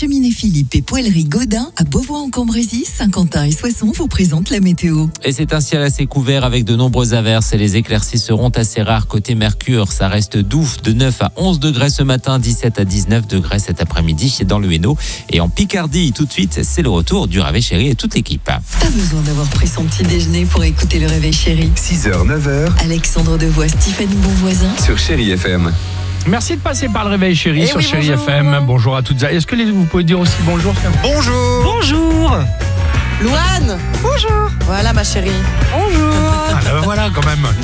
Cheminée Philippe et Poêlerie Gaudin à Beauvoir-en-Cambrésis, Saint-Quentin et Soissons vous présentent la météo. Et c'est un ciel assez couvert avec de nombreuses averses et les éclaircies seront assez rares côté Mercure. Ça reste doux de 9 à 11 degrés ce matin, 17 à 19 degrés cet après-midi dans le Hainaut. Et en Picardie, tout de suite, c'est le retour du Réveil Chéri et toute l'équipe. Pas besoin d'avoir pris son petit déjeuner pour écouter le Réveil Chéri. 6h, 9h Alexandre Devois, Stéphanie Bonvoisin. sur Chéri FM. Merci de passer par le Réveil Chéri sur oui, Chéri bonjour. FM. Bonjour à toutes. Est-ce que vous pouvez dire aussi bonjour Bonjour. Bonjour. Louane. Bonjour. Voilà ma chérie. Bonjour. Ah, ben voilà quand même.